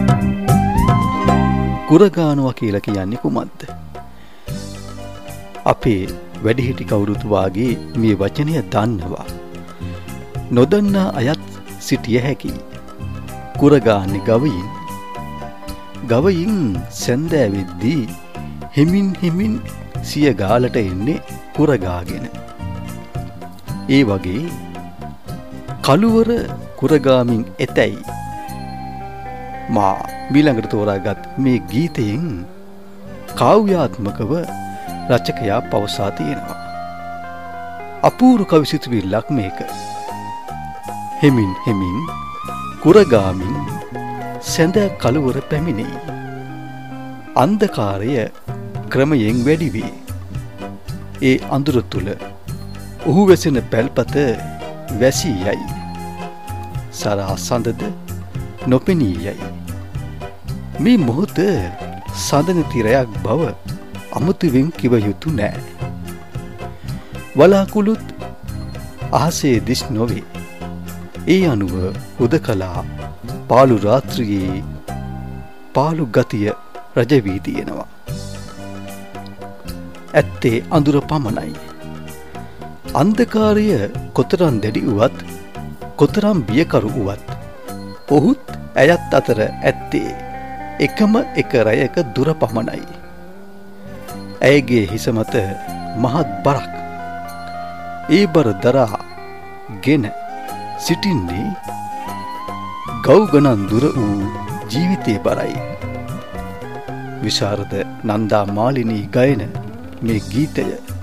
කුරගානවා කියලා කියන්නේ කුමක්ද? අපේ වැඩිහිටි කවුරුත් වාගේ මේ වචනය දන්නවා. නොදන්නා අයත් සිටිය හැකියි. කුරගාන්නේ ගවයින්. ගවයින් සැන්දෑවෙද්දී හිමින් සිය ගාලට එන්නේ කුරගාගෙන. ඒ වගේ කළුවර කුරගාමින් එතැයි මා මීළඟට තෝරාගත් මේ ගීතයෙන් කාව්‍යාත්මකව රචකයා පවසා තියෙනවා. අපූර්ව කවි සිතුවිල්ලක් මේක. හෙමින් කුරගාමින් සැඳ කළුවර පැමිණෙයි. අන්ධකාරය ක්‍රමයෙන් වැඩි වේ. ඒ අඳුර තුල ඔහු වෙසෙන පැල්පත වැසී යයි. සරා සඳද නොපෙනී යයි. මේ මොහොත සඳන තිරයක් බව අමුතුවෙන් කිව යුතු නෑ. වලාකුළුත් අහසේ දිස් නොවේ. ඒ අනුව හුදකලා පාළු රාත්‍රියේ පාළු ගතිය රජ වී තියෙනවා. ඇත්තේ අඳුර පමණයි. අන්ධකාරය කොතරම් දැඩි වුවත් කොතරම් බියකරු වුවත් ඔහුත් ඇයත් අතර ඇත්තේ එකම එක රැයක දුර පමණයි. ඇයගේ හිස මත මහත් බරක්. ඒ බර දරා ගෙන සිටින්නේ ගව් ගණන් දුර වූ ජීවිතේ බරයි. විශාරද නන්දා මාලිනී ගයන මේ ගීතය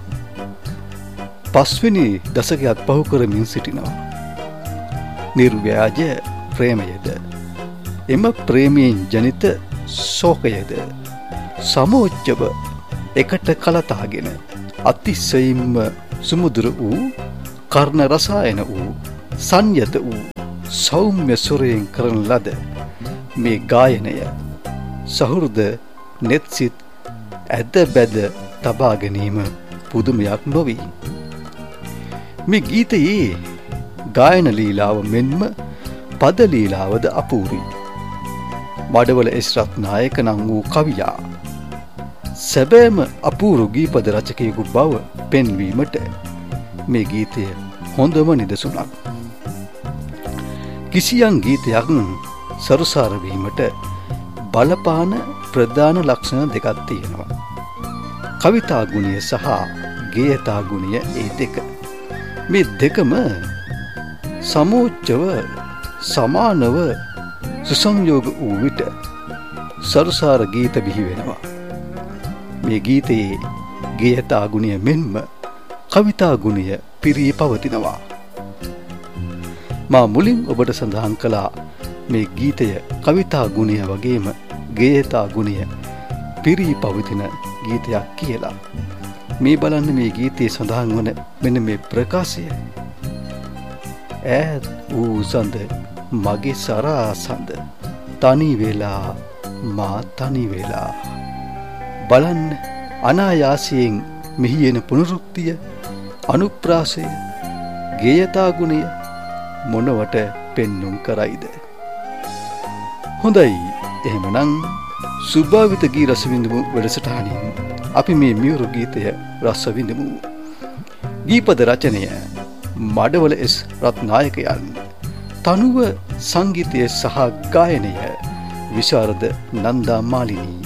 පස්වෙනි දශකයක් පහු කරමින් සිටිනවා. නිර්ව්‍යාජ ප්‍රේමයද එම ප්‍රේමයෙන් ජනිත ශෝකයද සමෝච්චව එකට කලතාගෙන අතිශයින්ම සුමුදුර වූ කර්ණ රසායන වූ සංයත වූ සෞම්‍ය සුරයෙන් කරන ලද මේ ගායනය සහෘද නෙත්සිත ඇද බැද තබා ගැනීම පුදුමයක් නොවේ. මේ ගීතයේ ගායන ලීලාව මෙන්ම පද ලීලාවද අපූරුයි. මඩවල එස් රත්නායක නම් වූ කවියා සැබෑම අපූරු ගීපද රචකයෙකු බව පෙන්වීමට මේ ගීතය හොඳම නිදසුනක්. කිසියම් ගීතයක් සරුසාර වීමට බලපාන ප්‍රධාන ලක්ෂණ දෙකක් තියෙනවා. කවිතා ගුණය සහ ගේයතා ගුණය ඒ දෙක. මේ දෙකම සමෝච්චව සමානව සුසංයෝග වූ විට සරුසාර ගීත බිහි වෙනවා. මේ ගීතයේ ගේයතා ගුණය මෙන්ම කවිතා ගුණය පිරී පවතිනවා. මා මුලින් ඔබට සඳහන් කළා මේ ගීතය කවිතා ගුණය වගේම ගේයතා ගුණය පිරී පවතින ගීතයක් කියලා. මේ බලන්න මේ ගීතයේ සඳහන් වන මෙන්න මේ ප්‍රකාශය. ඈත් වූ සඳ මගේ සරා සඳ තනි වෙලා මා තනි වෙලා. බලන්න අනායාසයෙන් මෙහි එන පුනරුක්තිය, අනුප්‍රාසය, ගේයතා ගුණය මොනවට පෙන්눔 කරයිද? හොඳයි, එහෙමනම් සුභාවිත ගී රස විඳමු වැඩසටහනින් අපි මේ මියුරු ගීතය රස විඳමු. ගීපද රචනය මඩවල එස් රත්නායකයන්, තනුව සංගීතය සහ ගායනය විශාරද නන්දා මාලිනී.